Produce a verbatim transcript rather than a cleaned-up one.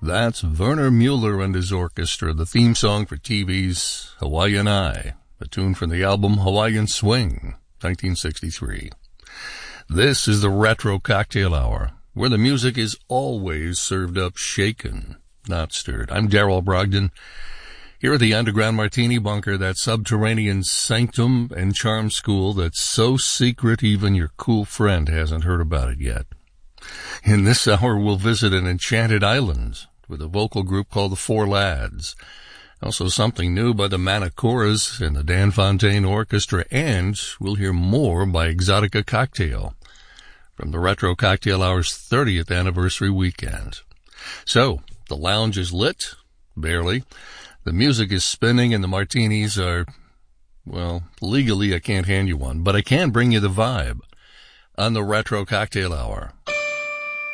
That's Werner Mueller and his orchestra, the theme song for T V's Hawaiian Eye, a tune from the album Hawaiian Swing, nineteen sixty-three. This is the Retro Cocktail Hour, where the music is always served up shaken, not stirred. I'm Darrell Brogdon, here at the Underground Martini Bunker, that subterranean sanctum and charm school that's so secret even your cool friend hasn't heard about it yet. In this hour, we'll visit an enchanted island with a vocal group called the Four Lads. Also something new by the Manicoras and the Dan Fontaine Orchestra, and we'll hear more by Exotica Cocktail from the Retro Cocktail Hour's thirtieth anniversary weekend. So, the lounge is lit, barely. The music is spinning and the martinis are, well, legally I can't hand you one, but I can bring you the vibe on the Retro Cocktail Hour.